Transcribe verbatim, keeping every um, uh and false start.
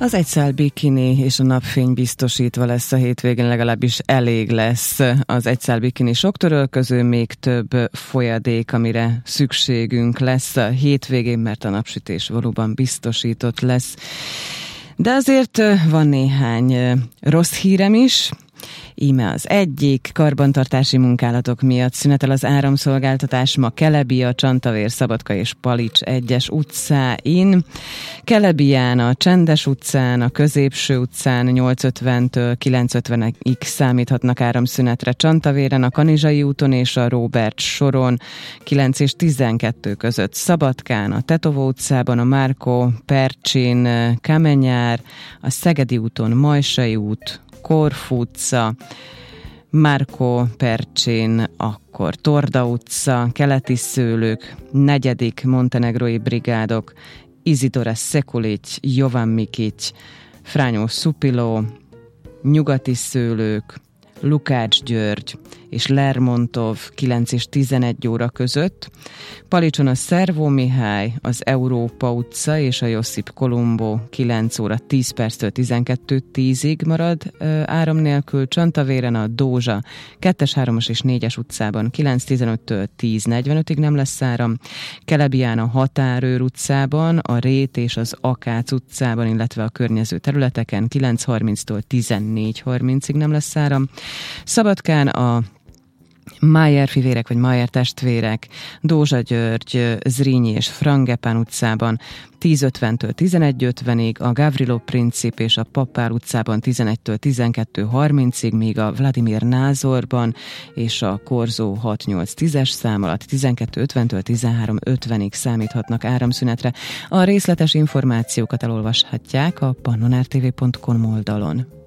Az egyszál bikini és a napfény biztosítva lesz a hétvégén, legalábbis elég lesz az egyszál bikini soktöröl közül, még több folyadék, amire szükségünk lesz a hétvégén, mert a napsütés valóban biztosított lesz. De azért van néhány rossz hírem is. Íme az egyik: karbantartási munkálatok miatt szünetel az áramszolgáltatás ma Kelebia, Csantavér, Szabadka és Palics egyes utcáin. Kelebián a Csendes utcán, a Középső utcán nyolc ötventől kilenc ötvenig számíthatnak áramszünetre, Csantavéren a Kanizsai úton és a Róbert soron kilenc és tizenkettő között, Szabadkán a Tetovó utcában, a Márkó Percsin, Kamenyár, a Szegedi úton Majsai út, Korfu utca, Márkó Percsin, akkor Torda utca, Keleti Szőlők, negyedik Montenegrói brigádok, Izidora Szekulics, Jovan Mikics, Frányó Szupiló, Nyugati Szőlők, Lukács György és Lermontov kilenc és tizenegy óra között, Palicson a Szervó Mihály, az Európa utca és a Josip Kolumbo kilenc óra tíz perctől tizenkettő tízig marad ö, áram nélkül, Csantavéren a Dózsa kettes, hármas és négyes utcában kilenc tizenöttől tíz negyvenötig nem lesz áram, Kelebián a Határőr utcában, a Rét és az Akác utcában, illetve a környező területeken kilenc harminctól tizennégy harmincig nem lesz áram, Szabadkán a Májer fivérek vagy Májer testvérek, Dózsa György, Zrínyi és Frangepán utcában tíz ötventől tizenegy ötvenig, a Gavrilo Princip és a Pappál utcában tizenegytől tizenkettő harmincig, míg a Vladimir Názorban és a Korzó hat nyolc tízes szám alatt tizenkettő ötventől tizenhárom ötvenig számíthatnak áramszünetre. A részletes információkat elolvashatják a pannonrtv pont com oldalon.